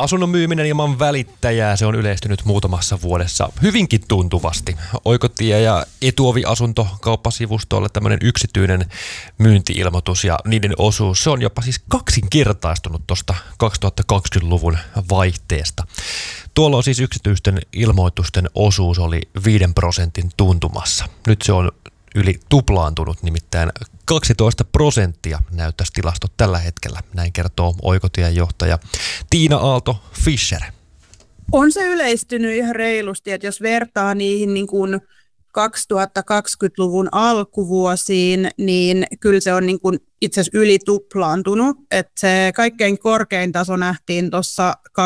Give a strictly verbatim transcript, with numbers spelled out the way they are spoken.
Asunnon myyminen ilman välittäjää, se on yleistynyt muutamassa vuodessa hyvinkin tuntuvasti. Oikotie- ja Etuovi-asunto kauppasivustolle tämmöinen yksityinen myynti-ilmoitus ja niiden osuus, se on jopa siis kaksinkertaistunut tuosta kaksituhattakaksikymmentäluvun vaihteesta. Tuolla on siis yksityisten ilmoitusten osuus oli viiden prosentin tuntumassa. Nyt se on yli tuplaantunut, nimittäin kaksitoista prosenttia näyttäisi tilastot tällä hetkellä. Näin kertoo Oikotien johtaja Tiina Aalto-Fischer. On se yleistynyt ihan reilusti, että jos vertaa niihin niin kuin kaksituhattakaksikymmentäluvun alkuvuosiin, niin kyllä se on niin kuin itse asiassa yli tuplaantunut. Että se kaikkein korkein taso nähtiin tuossa